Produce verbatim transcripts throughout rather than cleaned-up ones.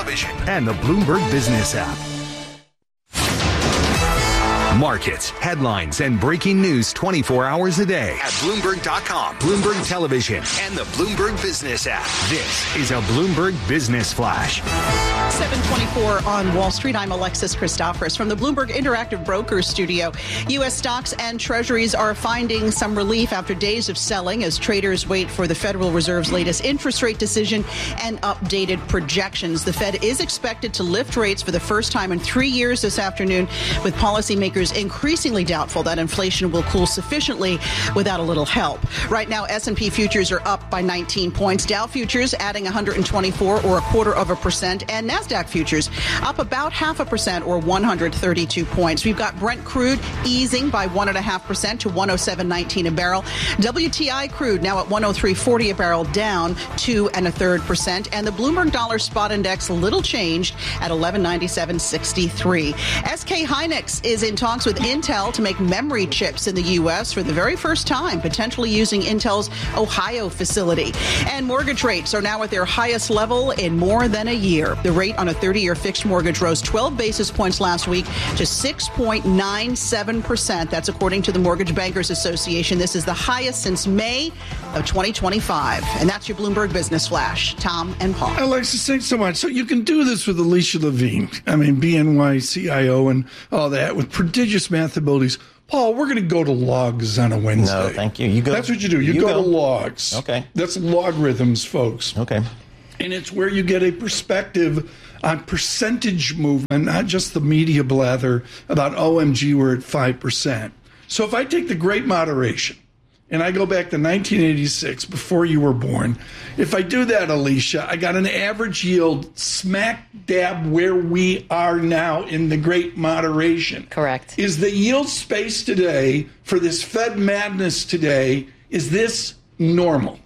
Television and the Bloomberg Business app. Markets, headlines, and breaking news twenty-four hours a day at Bloomberg dot com, Bloomberg Television, and the Bloomberg Business app. This is a Bloomberg Business Flash. seven twenty-four on Wall Street. I'm Alexis Christoforous from the Bloomberg Interactive Brokers studio. U S stocks and treasuries are finding some relief after days of selling as traders wait for the Federal Reserve's latest interest rate decision and updated projections. The Fed is expected to lift rates for the first time in three years this afternoon, with policymakers increasingly doubtful that inflation will cool sufficiently without a little help. Right now, S and P futures are up by nineteen points. Dow futures adding one hundred twenty-four or a quarter of a percent, and NASDAQ futures up about half a percent or one hundred thirty-two points. We've got Brent crude easing by one and a half percent to one oh seven nineteen a barrel. W T I crude now at one oh three forty a barrel, down two and a third percent. And the Bloomberg Dollar Spot Index little changed at eleven ninety-seven sixty-three. S K Hynix is in talks with Intel to make memory chips in the U S for the very first time, potentially using Intel's Ohio facility. And mortgage rates are now at their highest level in more than a year. The rate on a thirty-year fixed mortgage rose twelve basis points last week to six point nine seven percent. That's according to the Mortgage Bankers Association. This is the highest since May of twenty twenty-five. And that's your Bloomberg Business Flash. Tom and Paul. Alexis, thanks so much. So you can do this with Alicia Levine. I mean, B N Y C I O and all that with prodigious math abilities. Paul, we're going to go to logs on a Wednesday. No, thank you. You go. That's what you do. You, you go, go to logs. Okay. That's logarithms, folks. Okay. And it's where you get a perspective on percentage movement, not just the media blather about O M G, we're at five percent. So if I take the Great Moderation and I go back to nineteen eighty-six, before you were born, if I do that, Alicia, I got an average yield smack dab where we are now in the Great Moderation. Correct. Is the yield space today for this Fed madness today, is this normal?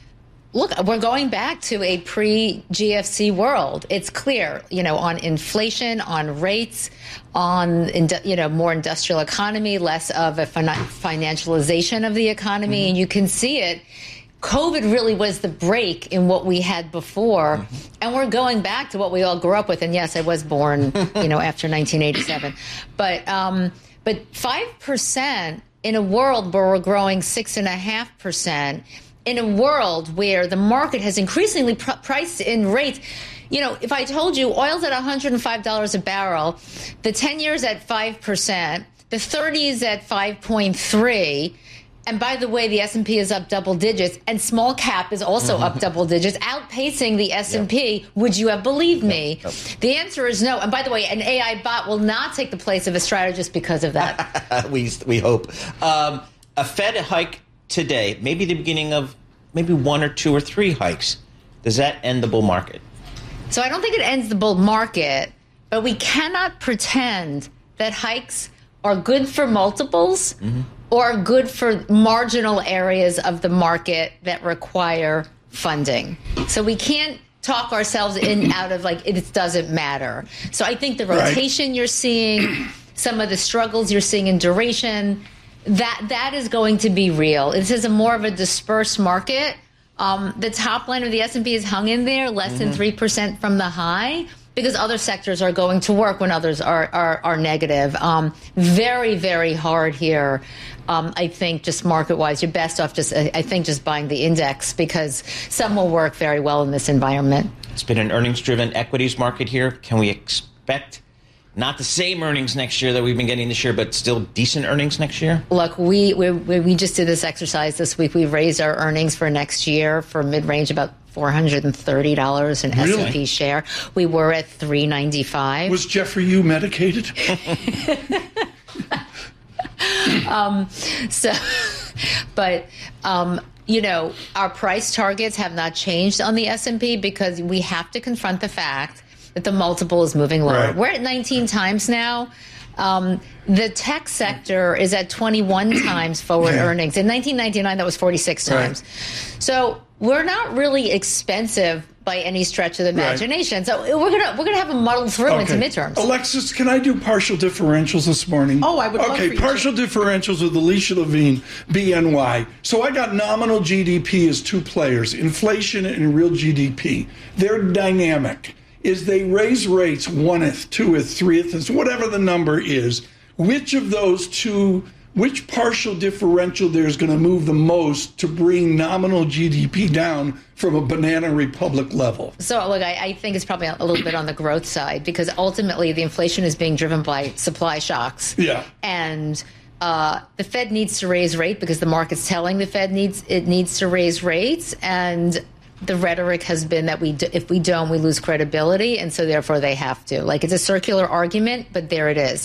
Look, we're going back to a pre-G F C world. It's clear, you know, on inflation, on rates, on, you know, more industrial economy, less of a financialization of the economy. Mm-hmm. And you can see it. COVID really was the break in what we had before. Mm-hmm. And we're going back to what we all grew up with. And yes, I was born, you know, after nineteen eighty-seven. But, um, but five percent in a world where we're growing six point five percent, in a world where the market has increasingly pr- priced in rates. You know, if I told you oil's at one hundred five dollars a barrel, the ten years at five percent, the thirty is at five point three, and by the way, the S and P is up double digits, and small cap is also mm-hmm. up double digits, outpacing the S and P. Yep. Would you have believed me? Yep. Yep. The answer is no. And by the way, an A I bot will not take the place of a strategist because of that. we we hope. Um, a Fed hike today, maybe the beginning of maybe one or two or three hikes. Does that end the bull market? So I don't think it ends the bull market, but we cannot pretend that hikes are good for multiples mm-hmm. or good for marginal areas of the market that require funding. So we can't talk ourselves in out of like it doesn't matter. So I think the rotation right. you're seeing, some of the struggles you're seeing in duration, That that is going to be real. This is a more of a dispersed market. Um, the top line of the S and P is hung in there, less mm-hmm. than three percent from the high, because other sectors are going to work when others are are, are negative. Um, very, very hard here. Um, I think just market-wise, you're best off just, I think, just buying the index because some will work very well in this environment. It's been an earnings-driven equities market here. Can we expect not the same earnings next year that we've been getting this year, but still decent earnings next year? Look, we we we just did this exercise this week. We raised our earnings for next year for mid-range about four hundred thirty dollars an really? S and P share. We were at three ninety-five. Was Jeffrey you medicated? um, so, but um, you know, our price targets have not changed on the S and P because we have to confront the fact that the multiple is moving lower. Right. We're at nineteen times now. Um, the tech sector is at twenty-one times forward yeah. earnings. In nineteen ninety-nine, that was forty-six times. Right. So we're not really expensive by any stretch of the imagination. Right. So we're gonna we're gonna have a muddle through okay. into midterms. Alexis, can I do partial differentials this morning? Oh, I would love Okay, for you partial to. differentials with Alicia Levine, B N Y. So I got nominal G D P as two players, inflation and real G D P. They're dynamic. is they raise rates one-eth, two-eth, three-eth, whatever the number is. Which of those two, which partial differential there is going to move the most to bring nominal G D P down from a banana republic level? So, look, I, I think it's probably a little bit on the growth side, because ultimately the inflation is being driven by supply shocks. Yeah. And uh, the Fed needs to raise rate because the market's telling the Fed needs it needs to raise rates. And the rhetoric has been that we do, if we don't, we lose credibility. And so therefore they have to. Like, it's a circular argument, but there it is.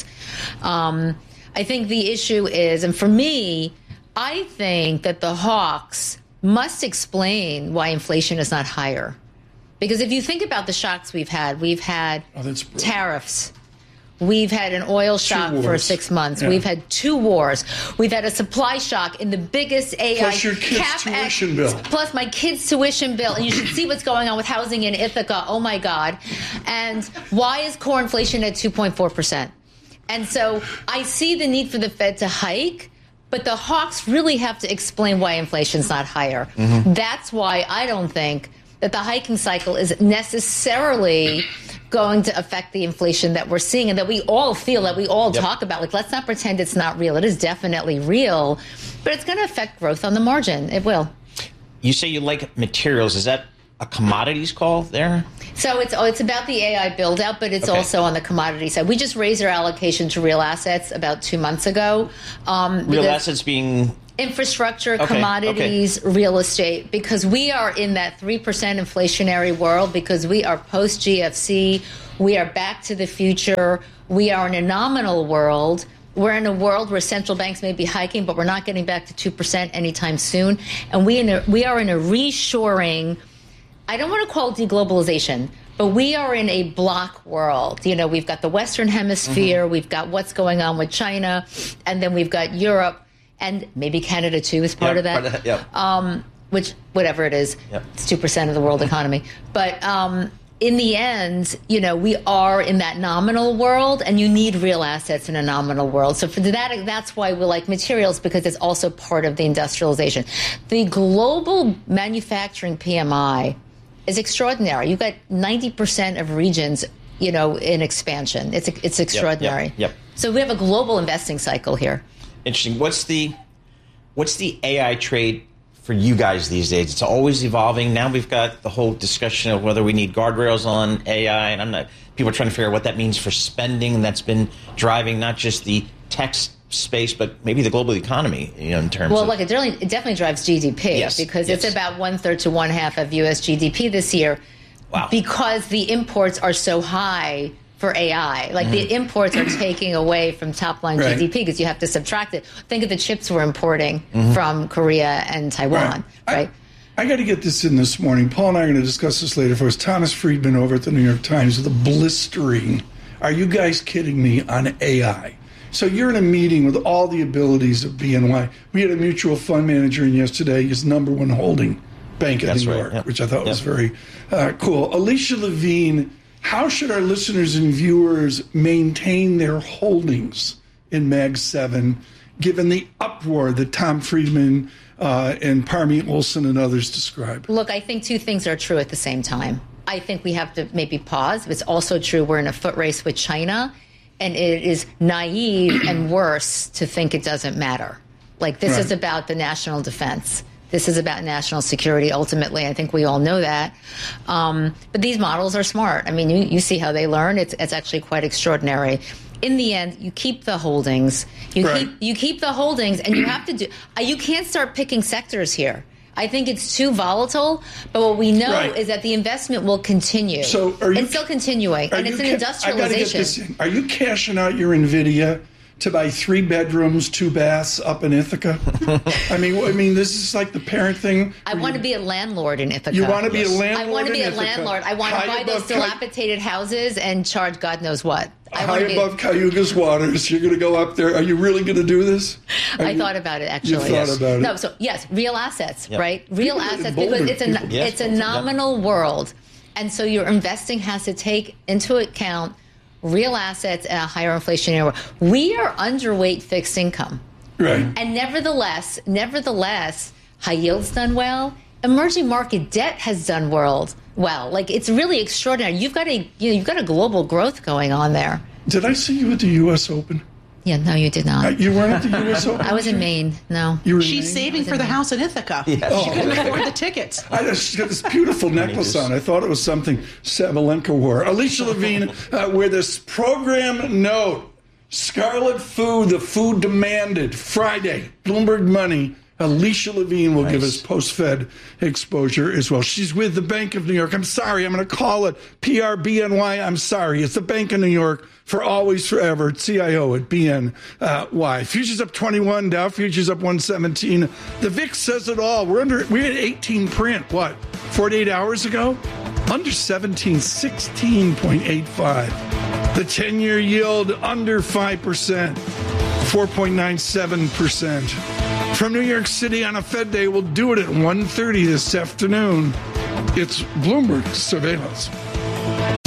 Um, I think the issue is, and for me, I think that the hawks must explain why inflation is not higher. Because if you think about the shocks we've had, we've had oh, tariffs. We've had an oil shock for six months. Yeah. We've had two wars. We've had a supply shock in the biggest A I. Plus your kids' CapEx, tuition bill. Plus my kids' tuition bill. And you should see what's going on with housing in Ithaca. Oh, my God. And why is core inflation at two point four percent? And so I see the need for the Fed to hike, but the hawks really have to explain why inflation's not higher. Mm-hmm. That's why I don't think that the hiking cycle is necessarily going to affect the inflation that we're seeing and that we all feel, that we all yep. talk about. Like, let's not pretend it's not real. It is definitely real, but it's going to affect growth on the margin. It will. You say you like materials. Is that a commodities call there? So it's it's about the A I build out, but it's okay. also on the commodity side. We just raised our allocation to real assets about two months ago. Um, real assets being? Infrastructure, okay, commodities, okay. real estate, because we are in that three percent inflationary world, because we are post-G F C, we are back to the future, we are in a nominal world. We're in a world where central banks may be hiking, but we're not getting back to two percent anytime soon. And we, in a, we are in a reshoring, I don't want to call it deglobalization, but we are in a block world. You know, we've got the Western Hemisphere, mm-hmm. we've got what's going on with China, and then we've got Europe. And maybe Canada, too, is part yep, of that, part of that yep. um, which, whatever it is, yep. it's two percent of the world economy. But um, in the end, you know, we are in that nominal world, and you need real assets in a nominal world. So for that, that's why we like materials, because it's also part of the industrialization. The global manufacturing P M I is extraordinary. You've got ninety percent of regions, you know, in expansion. It's it's extraordinary. Yep, yep, yep. So we have a global investing cycle here. Interesting. What's the what's the A I trade for you guys these days? It's always evolving. Now we've got the whole discussion of whether we need guardrails on A I, and I'm not. People are trying to figure out what that means for spending. That's been driving not just the tech space, but maybe the global economy. You know, in terms. Well, of, look, it definitely, it definitely drives G D P yes, because yes. it's about one third to one half of U S G D P this year. Wow. Because the imports are so high for A I. Like, mm. the imports are taking away from top-line right. G D P because you have to subtract it. Think of the chips we're importing mm-hmm. from Korea and Taiwan, right? right? I, I got to get this in this morning. Paul and I are going to discuss this later. For us, Thomas Friedman over at the New York Times with a blistering, are you guys kidding me, on A I? So you're in a meeting with all the abilities of B N Y. We had a mutual fund manager in yesterday, his number one holding Bank of That's New right. York, yep. which I thought yep. was very uh, cool. Alicia Levine, how should our listeners and viewers maintain their holdings in Mag seven, given the uproar that Tom Friedman uh, and Parmeet Olson and others describe? Look, I think two things are true at the same time. I think we have to maybe pause. It's also true we're in a foot race with China, and it is naive and worse to think it doesn't matter. Like, this right. is about the national defense. This is about national security, ultimately. I think we all know that. Um, but these models are smart. I mean, you, you see how they learn. It's, it's actually quite extraordinary. In the end, you keep the holdings. You right. keep you keep the holdings, and you have to do. Uh, you can't start picking sectors here. I think it's too volatile. But what we know right. is that the investment will continue. So are you, it's still continuing, and it's an ca- industrialization. I gotta get this in. Are you cashing out your NVIDIA to buy three bedrooms, two baths up in Ithaca? I mean, I mean, this is like the parent thing. I want to be a landlord in Ithaca. You want to be yes. a landlord? I want to be in a Ithaca. landlord. I want to High buy those above dilapidated Cal- houses and charge God knows what. I High be above a- Cayuga's waters. You're going to go up there. Are you really going to do this? Are I you, thought about it, actually. You thought yes. about it. No, so yes, real assets, yep. right? Real People assets Boulder, because it's a people, yes, it's a nominal yep. world, and so your investing has to take into account real assets and a higher inflationary world. We are underweight fixed income. Right. And nevertheless, nevertheless, high yield's done well, emerging market debt has done world well. Like, it's really extraordinary. You've got a you know, you've got a global growth going on there. Did I see you at the U S Open? Yeah, no, you did not. Uh, you weren't at the U S Open? I was in Maine. No. You were in She's Maine? saving for the Maine. house in Ithaca. Yes. She couldn't afford the tickets. I just got this beautiful necklace on. I thought it was something Sabalenka wore. Alicia Levine uh, with this program note. Scarlet Food, the food demanded. Friday, Bloomberg Money. Alicia Levine will nice. give us post-Fed exposure as well. She's with the Bank of New York. I'm sorry, I'm going to call it P R B N Y. I'm sorry. It's the Bank of New York for always, forever. C I O at B N Y. Futures up twenty-one, Dow futures up one seventeen. The V I X says it all. We're under, we had eighteen print, what, forty-eight hours ago? Under seventeen, sixteen point eight five. The ten-year yield under five percent, four point nine seven percent. From New York City on a Fed day, we'll do it at one thirty this afternoon. It's Bloomberg Surveillance.